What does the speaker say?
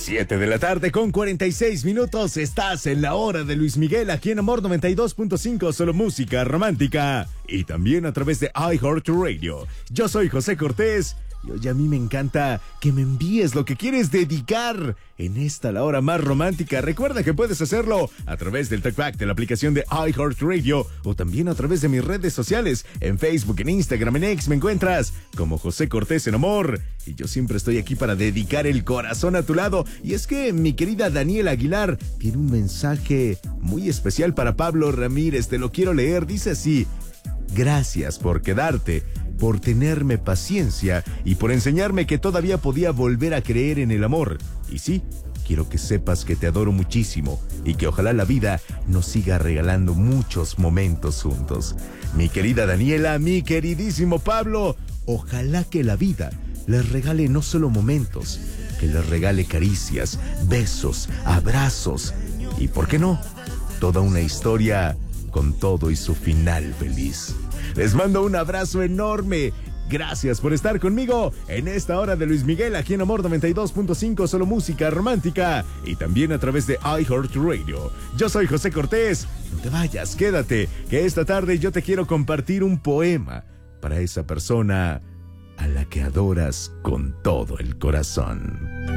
7 de la tarde con 46 minutos. Estás en la hora de Luis Miguel aquí en Amor 92.5, solo música romántica. Y también a través de iHeartRadio. Yo soy José Cortés. Y hoy a mí me encanta que me envíes lo que quieres dedicar en esta la hora más romántica. Recuerda que puedes hacerlo a través del TalkBack de la aplicación de iHeartRadio o también a través de mis redes sociales. En Facebook, en Instagram, en X me encuentras como José Cortés en Amor. Y yo siempre estoy aquí para dedicar el corazón a tu lado. Y es que mi querida Daniela Aguilar tiene un mensaje muy especial para Pablo Ramírez. Te lo quiero leer. Dice así: gracias por quedarte, por tenerme paciencia y por enseñarme que todavía podía volver a creer en el amor. Y sí, quiero que sepas que te adoro muchísimo y que ojalá la vida nos siga regalando muchos momentos juntos. Mi querida Daniela, mi queridísimo Pablo, ojalá que la vida les regale no solo momentos, que les regale caricias, besos, abrazos y, ¿por qué no?, toda una historia con todo y su final feliz. Les mando un abrazo enorme. Gracias por estar conmigo en esta hora de Luis Miguel aquí en Amor 92.5, solo música romántica y también a través de iHeartRadio. Yo soy José Cortés. No te vayas, quédate, que esta tarde yo te quiero compartir un poema para esa persona a la que adoras con todo el corazón.